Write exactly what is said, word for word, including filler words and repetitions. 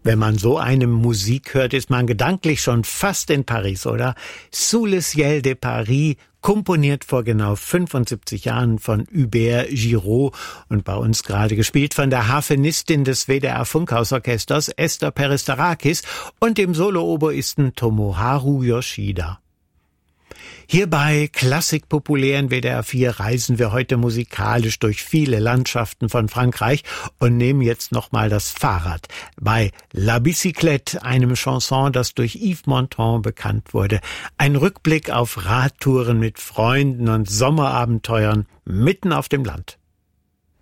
Wenn man so eine Musik hört, ist man gedanklich schon fast in Paris, oder? Sous le ciel de Paris, komponiert vor genau fünfundsiebzig Jahren von Hubert Giraud und bei uns gerade gespielt von der Harfenistin des W D R Funkhausorchesters Esther Peristarakis und dem Solo-Oboisten Tomoharu Yoshida. Hier bei Klassik populär in W D R vier reisen wir heute musikalisch durch viele Landschaften von Frankreich und nehmen jetzt nochmal das Fahrrad. Bei La Bicyclette, einem Chanson, das durch Yves Montand bekannt wurde. Ein Rückblick auf Radtouren mit Freunden und Sommerabenteuern mitten auf dem Land.